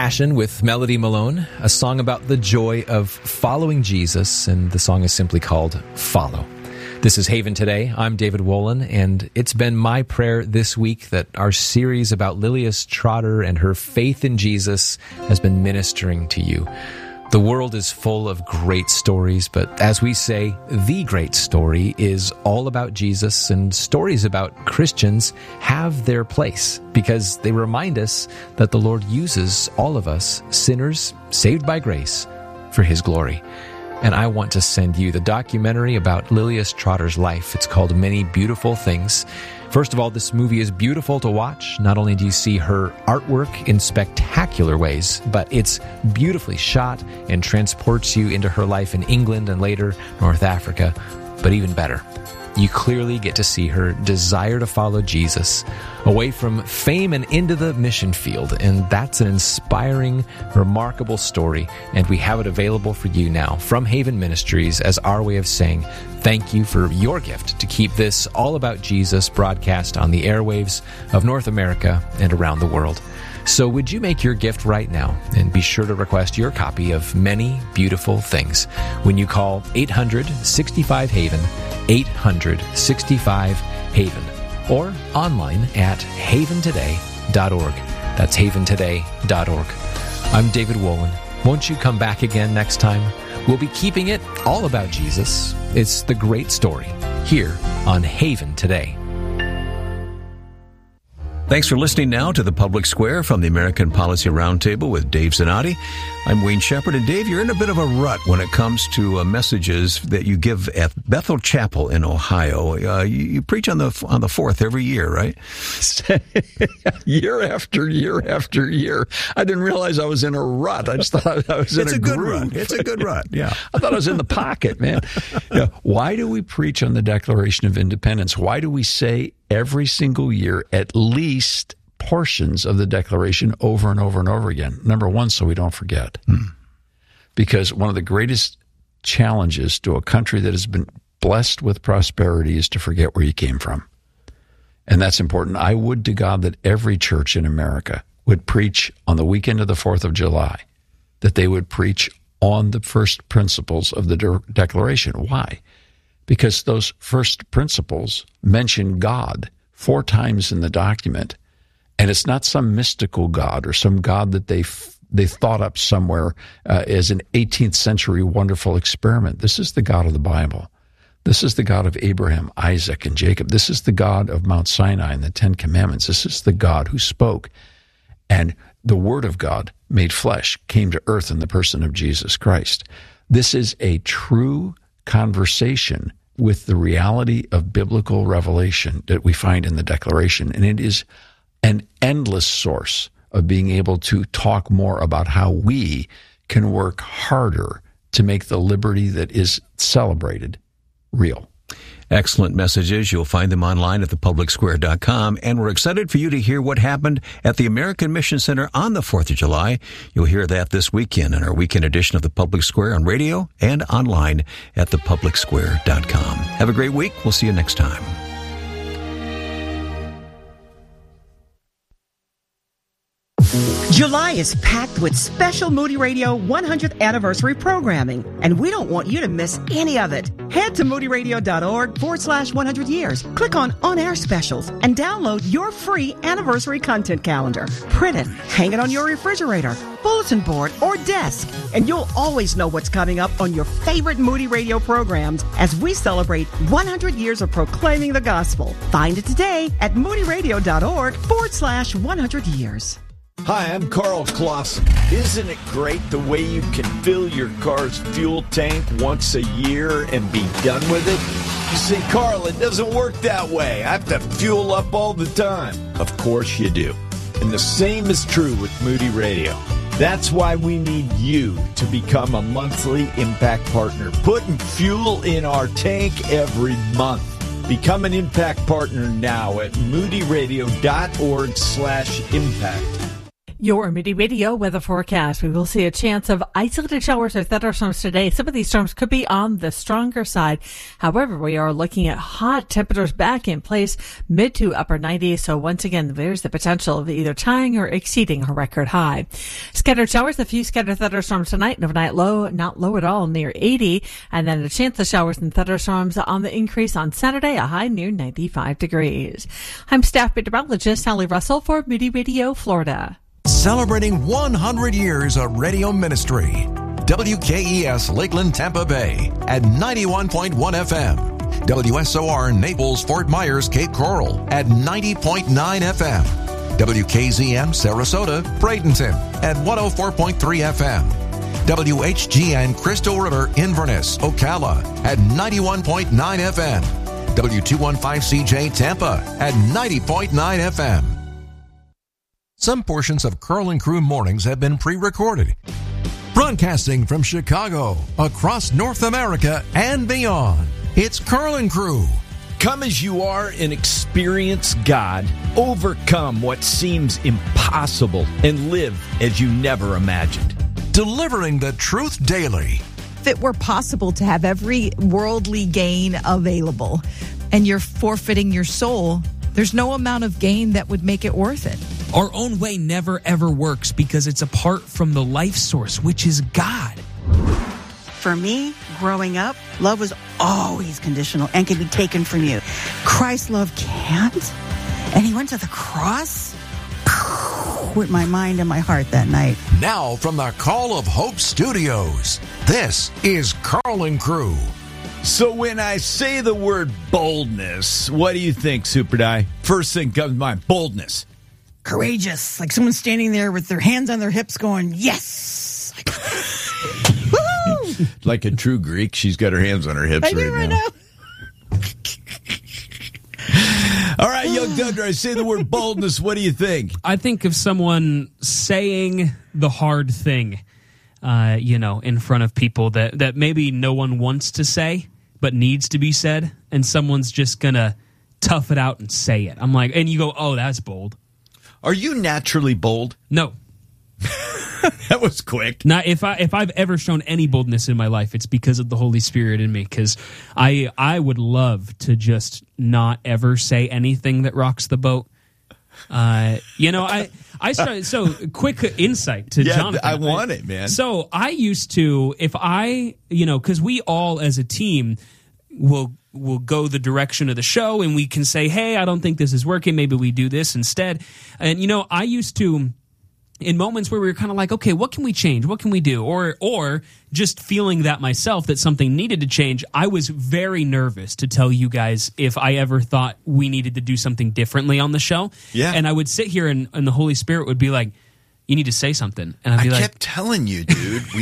Passion with Melody Malone, a song about the joy of following Jesus, and the song is simply called Follow. This is Haven Today. I'm David Wolin, and it's been my prayer this week that our series about Lilias Trotter and her faith in Jesus has been ministering to you. The world is full of great stories, but as we say, the great story is all about Jesus, and stories about Christians have their place because they remind us that the Lord uses all of us, sinners saved by grace, for His glory. And I want to send you the documentary about Lilias Trotter's life. It's called Many Beautiful Things. First of all, this movie is beautiful to watch. Not only do you see her artwork in spectacular ways, but it's beautifully shot and transports you into her life in England and later North Africa. But even better, you clearly get to see her desire to follow Jesus away from fame and into the mission field. And that's an inspiring, remarkable story. And we have it available for you now from Haven Ministries as our way of saying thank you for your gift to keep this All About Jesus broadcast on the airwaves of North America and around the world. So would you make your gift right now and be sure to request your copy of Many Beautiful Things when you call 800-65-HAVEN, 800-65-HAVEN, or online at haventoday.org. That's haventoday.org. I'm David Wolin. Won't you come back again next time? We'll be keeping it all about Jesus. It's the great story here on Haven Today. Thanks for listening now to The Public Square from the American Policy Roundtable with Dave Zanotti. I'm Wayne Shepherd, and Dave, you're in a bit of a rut when it comes to messages that you give at Bethel Chapel in Ohio. You preach on the 4th every year, right? Year after year after year. I didn't realize I was in a rut. I just thought I was in a groove. It's a good rut, yeah. I thought I was in the pocket, man. Yeah. Why do we preach on the Declaration of Independence? Why do we say every single year at least portions of the Declaration over and over and over again? Number one, so we don't forget. Because one of the greatest challenges to a country that has been blessed with prosperity is to forget where you came from. And that's important. I would to God that every church in America would preach on the weekend of the 4th of July, that they would preach on the first principles of the Declaration. Why? Because those first principles mention God 4 times in the document, and it's not some mystical God or some God that they thought up somewhere as an 18th century wonderful experiment. This is the God of the Bible. This is the God of Abraham, Isaac, and Jacob. This is the God of Mount Sinai and the 10 Commandments. This is the God who spoke, and the Word of God made flesh, came to earth in the person of Jesus Christ. This is a true conversation with the reality of biblical revelation that we find in the Declaration. And it is an endless source of being able to talk more about how we can work harder to make the liberty that is celebrated real. Excellent messages. You'll find them online at thepublicsquare.com. And we're excited for you to hear what happened at the American Mission Center on the 4th of July. You'll hear that this weekend in our weekend edition of The Public Square on radio and online at thepublicsquare.com. Have a great week. We'll see you next time. July is packed with special Moody Radio 100th anniversary programming, and we don't want you to miss any of it. Head to moodyradio.org/100 years. Click on air specials and download your free anniversary content calendar. Print it, hang it on your refrigerator, bulletin board, or desk, and you'll always know what's coming up on your favorite Moody Radio programs as we celebrate 100 years of proclaiming the gospel. Find it today at moodyradio.org/100 years. Hi, I'm Carl Clausen. Isn't it great the way you can fill your car's fuel tank once a year and be done with it? You say, Carl, it doesn't work that way. I have to fuel up all the time. Of course you do. And the same is true with Moody Radio. That's why we need you to become a monthly Impact Partner, putting fuel in our tank every month. Become an Impact Partner now at moodyradio.org/impact. Your Midi Radio weather forecast. We will see a chance of isolated showers or thunderstorms today. Some of these storms could be on the stronger side. However, we are looking at hot temperatures back in place, mid to upper 90s. So once again, there's the potential of either tying or exceeding a record high. Scattered showers, a few scattered thunderstorms tonight. An overnight low, not low at all, near 80. And then a chance of showers and thunderstorms on the increase on Saturday, a high near 95 degrees. I'm staff meteorologist Hallie Russell for Midi Radio, Florida. Celebrating 100 years of radio ministry. WKES Lakeland, Tampa Bay at 91.1 FM. WSOR Naples, Fort Myers, Cape Coral at 90.9 FM. WKZM Sarasota, Bradenton at 104.3 FM. WHGN Crystal River, Inverness, Ocala at 91.9 FM. W215CJ Tampa at 90.9 FM. Some portions of Carl and Crew Mornings have been pre-recorded. Broadcasting from Chicago, across North America, and beyond, it's Carl and Crew. Come as you are and experience God. Overcome what seems impossible and live as you never imagined. Delivering the truth daily. If it were possible to have every worldly gain available and you're forfeiting your soul, there's no amount of gain that would make it worth it. Our own way never ever works because it's apart from the life source, which is God. For me, growing up, love was always conditional and could be taken from you. Christ's love can't. And he went to the cross with my mind and my heart that night. Now from the Call of Hope Studios, this is Carl and Crew. So when I say the word boldness, what do you think, Super Di? First thing comes to mind, boldness. Courageous, like someone standing there with their hands on their hips going, yes! Woo-hoo! Like a true Greek, she's got her hands on her hips right now. All right, young Dundra, I say the word boldness. What do you think? I think of someone saying the hard thing, in front of people that maybe no one wants to say, but needs to be said, and someone's just going to tough it out and say it. I'm like, and you go, oh, that's bold. Are you naturally bold? No. That was quick. Now, if I've ever shown any boldness in my life, it's because of the Holy Spirit in me. Because I would love to just not ever say anything that rocks the boat. I started. So quick insight to Jonathan. I want it, man. So I used to, if I, because we all as a team will go the direction of the show, and we can say, hey, I don't think this is working. Maybe we do this instead. And, I used to, in moments where we were kind of like, okay, what can we change? What can we do? Or just feeling that myself, that something needed to change, I was very nervous to tell you guys if I ever thought we needed to do something differently on the show. Yeah. And I would sit here and the Holy Spirit would be like, you need to say something. And I'd be I kept telling you, dude, we